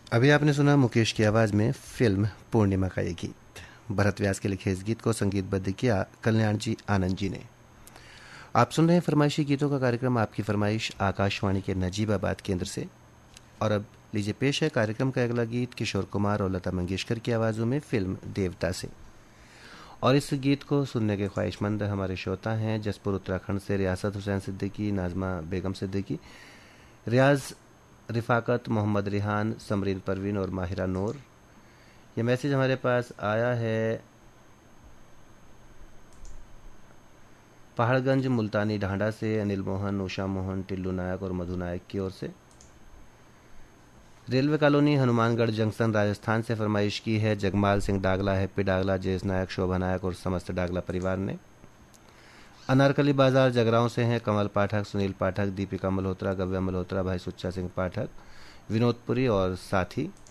अभी आपने सुना मुकेश की आवाज़ में फिल्म पूर्णिमा का ये गीत। भरत व्यास के लिखे इस गीत को संगीतबद्ध किया कल्याण जी आनंद जी ने। आप सुन रहे हैं फरमाइशी गीतों का कार्यक्रम आपकी फरमाइश आकाशवाणी के नजीबाबाद केंद्र से। और अब लीजिए पेश है कार्यक्रम का अगला गीत किशोर कुमार और लता मंगेशकर की आवाज़ों में फिल्म देवता से। और इस गीत को सुनने के ख्वाहिशमंद हमारे श्रोता हैं जसपुर उत्तराखंड से रियासत हुसैन सिद्दीकी, नाजमा बेगम सिद्दीकी, रियाज रिफाकत, मोहम्मद रिहान, समरीन परवीन और माहिरा नूर। ये मैसेज हमारे पास आया है पहाड़गंज मुल्तानी ढांडा से अनिल मोहन, उषा मोहन, टिल्लू नायक और मधु नायक की ओर से। Railway colony Hanumangarh junction Rajasthan से फरमाइश की है जगमाल सिंह डागला, हैप्पी डागला, जयेश नायक, शोभा नायक और समस्त डागला परिवार ने। अनारकली बाजार जगरांव से हैं कमल पाठक, सुनील पाठक, दीपिका मल्होत्रा, गव्या मल्होत्रा, भाई सुच्चा सिंह पाठक, विनोदपुरी और साथी।